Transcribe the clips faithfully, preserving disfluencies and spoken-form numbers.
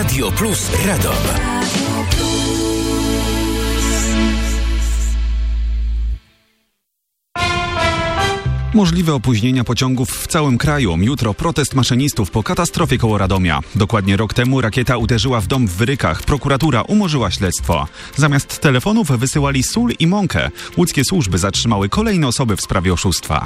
Radio Plus Radom. Możliwe opóźnienia pociągów w całym kraju. Jutro protest maszynistów po katastrofie koło Radomia. Dokładnie rok temu rakieta uderzyła w dom w Wyrykach. Prokuratura umorzyła śledztwo. Zamiast telefonów wysyłali sól i mąkę. Łódzkie służby zatrzymały kolejne osoby w sprawie oszustwa.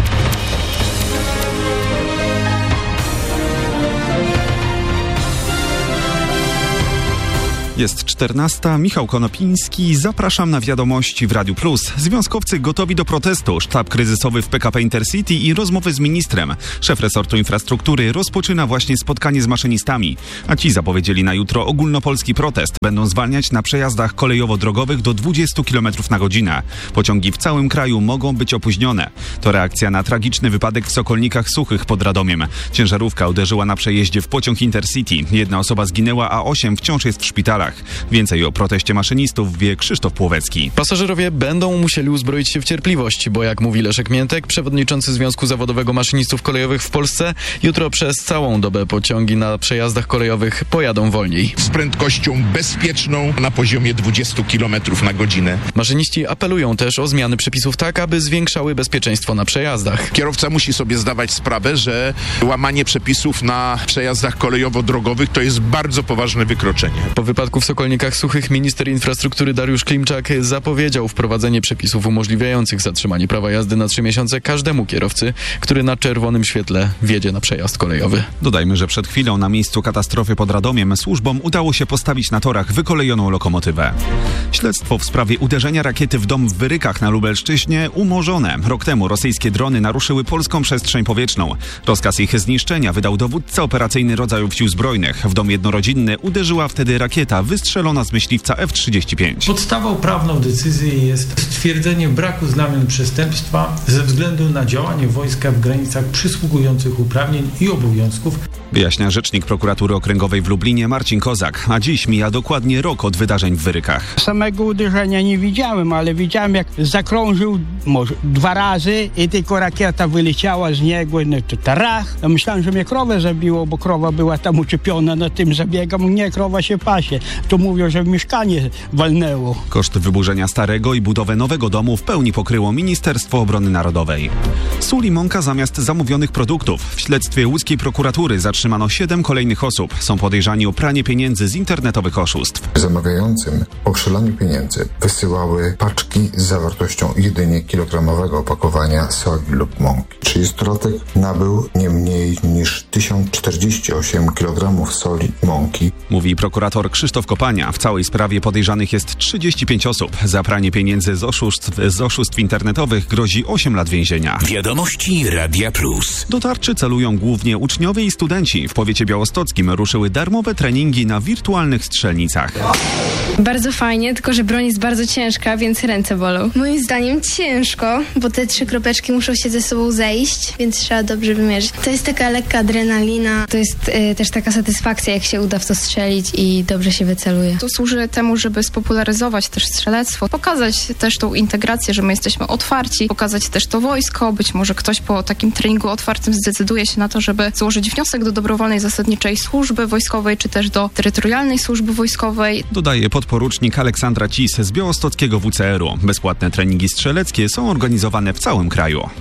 Jest czternasta. Michał Konopiński. Zapraszam na wiadomości w Radiu Plus. Związkowcy gotowi do protestu. Sztab kryzysowy w P K P Intercity i rozmowy z ministrem. Szef resortu infrastruktury rozpoczyna właśnie spotkanie z maszynistami. A ci zapowiedzieli na jutro ogólnopolski protest. Będą zwalniać na przejazdach kolejowo-drogowych do dwudziestu kilometrów na godzinę. Pociągi w całym kraju mogą być opóźnione. To reakcja na tragiczny wypadek w Sokolnikach Suchych pod Radomiem. Ciężarówka uderzyła na przejeździe w pociąg Intercity. Jedna osoba zginęła, a osiem wciąż jest w szpitalach. Więcej o proteście maszynistów wie Krzysztof Płowecki. Pasażerowie będą musieli uzbroić się w cierpliwość, bo jak mówi Leszek Miętek, przewodniczący Związku Zawodowego Maszynistów Kolejowych w Polsce, jutro przez całą dobę pociągi na przejazdach kolejowych pojadą wolniej. Z prędkością bezpieczną na poziomie dwudziestu kilometrów na godzinę. Maszyniści apelują też o zmiany przepisów tak, aby zwiększały bezpieczeństwo na przejazdach. Kierowca musi sobie zdawać sprawę, że łamanie przepisów na przejazdach kolejowo-drogowych to jest bardzo poważne wykroczenie. Po wypadku w Sokolnikach Suchych minister infrastruktury Dariusz Klimczak zapowiedział wprowadzenie przepisów umożliwiających zatrzymanie prawa jazdy na trzy miesiące każdemu kierowcy, który na czerwonym świetle wjedzie na przejazd kolejowy. Dodajmy, że przed chwilą na miejscu katastrofy pod Radomiem służbom udało się postawić na torach wykolejoną lokomotywę. Śledztwo w sprawie uderzenia rakiety w dom w Wyrykach na Lubelszczyźnie umorzone. Rok temu rosyjskie drony naruszyły polską przestrzeń powietrzną. Rozkaz ich zniszczenia wydał dowódca operacyjny rodzajów sił zbrojnych. W dom jednorodzinny uderzyła wtedy rakieta wystrzelona z myśliwca F trzydzieści pięć. Podstawą prawną decyzji jest stwierdzenie braku znamion przestępstwa ze względu na działanie wojska w granicach przysługujących uprawnień i obowiązków. Wyjaśnia rzecznik prokuratury okręgowej w Lublinie Marcin Kozak, a dziś mija dokładnie rok od wydarzeń w Wyrykach. Samego uderzenia nie widziałem, ale widziałem, jak zakrążył może dwa razy i tylko rakieta wyleciała z niego, no to tarach. Ja myślałem, że mnie krowę zabiło, bo krowa była tam uczepiona na tym zabiegam. Nie, krowa się pasie. To mówią, że w mieszkanie walnęło. Koszt wyburzenia starego i budowę nowego domu w pełni pokryło Ministerstwo Obrony Narodowej. Sól i mąka zamiast zamówionych produktów. W śledztwie łódzkiej prokuratury zatrzymano siedem kolejnych osób. Są podejrzani o pranie pieniędzy z internetowych oszustw. Zamawiającym po przelaniu pieniędzy wysyłały paczki z zawartością jedynie kilogramowego opakowania soli lub mąki. trzydziestolatek nabył nie mniej niż tysiąc czterdzieści osiem kilogramów soli i mąki. Mówi prokurator Krzysztof Kopania. W całej sprawie podejrzanych jest trzydzieści pięć osób. Za pranie pieniędzy z oszustw, z oszustw internetowych grozi osiem lat więzienia. Wiadomości Radia Plus. Do tarczy celują głównie uczniowie i studenci. W powiecie białostockim ruszyły darmowe treningi na wirtualnych strzelnicach. Bardzo fajnie, tylko że broń jest bardzo ciężka, więc ręce bolą. Moim zdaniem ciężko, bo te trzy kropeczki muszą się ze sobą zejść, więc trzeba dobrze wymierzyć. To jest taka lekka adrenalina. To jest y, też taka satysfakcja, jak się uda w to strzelić i dobrze się wyceluje. To służy temu, żeby spopularyzować też strzelectwo, pokazać też tą integrację, że my jesteśmy otwarci, pokazać też to wojsko. Być może ktoś po takim treningu otwartym zdecyduje się na to, żeby złożyć wniosek do dobrowolnej zasadniczej służby wojskowej, czy też do terytorialnej służby wojskowej. Dodaje podporucznik Aleksandra Cis z białostockiego W C R u. Bezpłatne treningi strzeleckie są organizowane w całym kraju.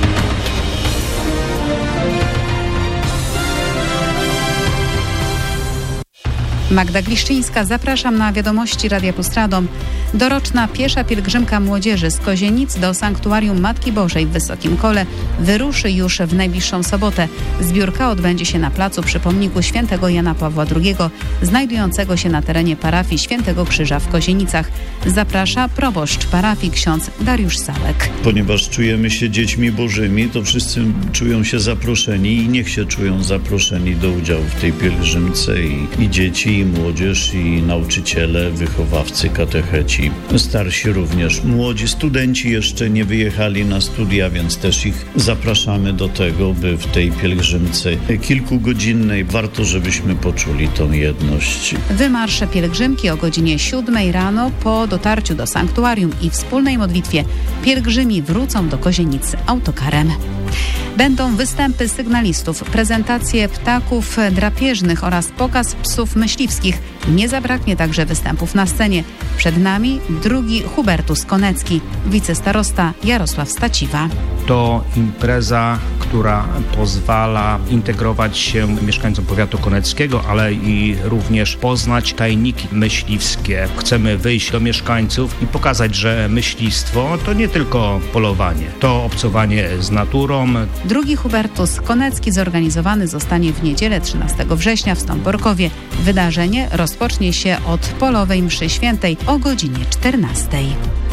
Magda Gliszczyńska, zapraszam na wiadomości Radia Plus Radom. Doroczna piesza pielgrzymka młodzieży z Kozienic do Sanktuarium Matki Bożej w Wysokim Kole wyruszy już w najbliższą sobotę. Zbiórka odbędzie się na placu przy pomniku świętego Jana Pawła drugiego, znajdującego się na terenie parafii Świętego Krzyża w Kozienicach. Zaprasza proboszcz parafii ksiądz Dariusz Sałek. Ponieważ czujemy się dziećmi bożymi, to wszyscy czują się zaproszeni i niech się czują zaproszeni do udziału w tej pielgrzymce i, i dzieci, i młodzież, i nauczyciele, wychowawcy, katecheci, starsi również. Młodzi studenci jeszcze nie wyjechali na studia, więc też ich zapraszamy do tego, by w tej pielgrzymce kilkugodzinnej warto, żebyśmy poczuli tą jedność. Wymarsz pielgrzymki o godzinie siódmej rano po dotarciu do sanktuarium i wspólnej modlitwie pielgrzymi wrócą do Kozienic autokarem. Będą występy sygnalistów, prezentacje ptaków drapieżnych oraz pokaz psów myśliwskich. Nie zabraknie także występów na scenie. Przed nami drugi Hubertus Konecki, wicestarosta Jarosław Staciwa. To impreza, która pozwala integrować się mieszkańcom powiatu koneckiego, ale i również poznać tajniki myśliwskie. Chcemy wyjść do mieszkańców i pokazać, że myślistwo to nie tylko polowanie, to obcowanie z naturą. Drugi Hubertus Konecki zorganizowany zostanie w niedzielę trzynastego września w Stąporkowie. Wydarzenie rozpocznie się od polowej mszy świętej o godzinie czternastej.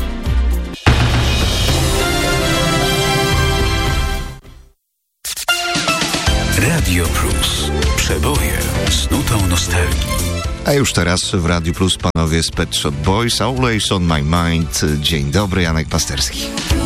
Radio Plus. Przeboje z nutą nostalgii. A już teraz w Radiu Plus panowie z Pet Shop Boys, Always on my mind. Dzień dobry, Janek Pasterski.